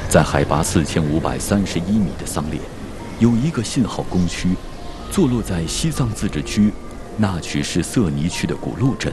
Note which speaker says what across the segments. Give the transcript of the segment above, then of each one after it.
Speaker 1: 在海拔4531米的桑列，有一个信号工区，坐落在西藏自治区纳曲市色尼区的古路镇。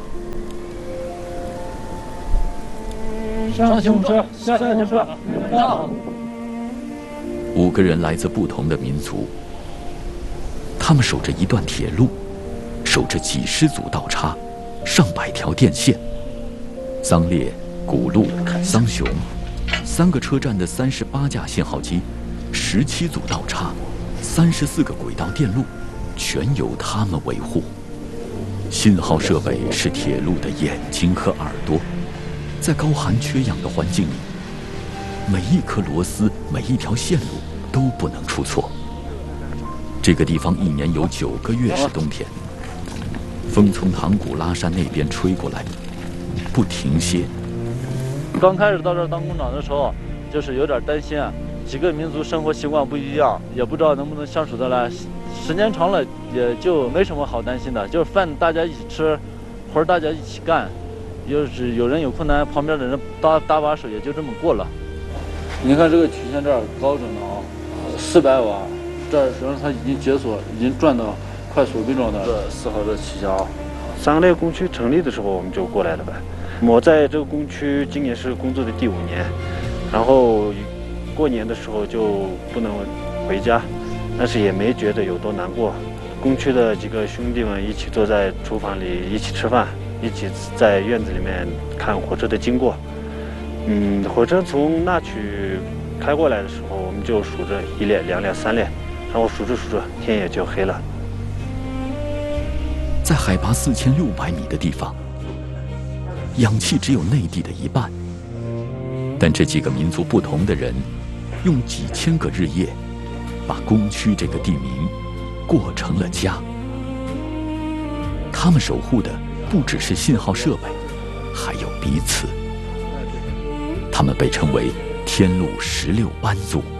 Speaker 2: 上警车，下警车，到。
Speaker 1: 5个人来自不同的民族，他们守着一段铁路，守着几十组道岔，上百条电线。桑列、古路、桑雄3个车站的38架信号机，17组道岔，34个轨道电路，全由他们维护。信号设备是铁路的眼睛和耳朵，在高寒缺氧的环境里，每一颗螺丝，每一条线路都不能出错。这个地方1年有9个月是冬天，风从唐古拉山那边吹过来，不停歇。
Speaker 3: 刚开始到这儿当工长的时候，就是有点担心啊，几个民族生活习惯不一样，也不知道能不能相处得来。时间长了也就没什么好担心的，就是饭大家一起吃，活儿大家一起干，就是有人有困难，旁边的人搭把手，也就这么过了。你看这个曲线这儿高着呢啊，400瓦，这儿实际上它已经解锁，已经转到快锁闭状态。这4号这气箱，
Speaker 4: 桑列工区成立的时候我们就过来了呗。我在这个工区今年是工作的第5年，然后过年的时候就不能回家，但是也没觉得有多难过。工区的几个兄弟们一起坐在厨房里一起吃饭，一起在院子里面看火车的经过。火车从那曲开过来的时候，我们就数着1列、2列、3列，然后数着数着，天也就黑了。
Speaker 1: 在海拔4600米的地方，氧气只有内地的1半，但这几个民族不同的人，用几千个日夜，把工区这个地名过成了家。他们守护的不只是信号设备，还有彼此。他们被称为天路16班族。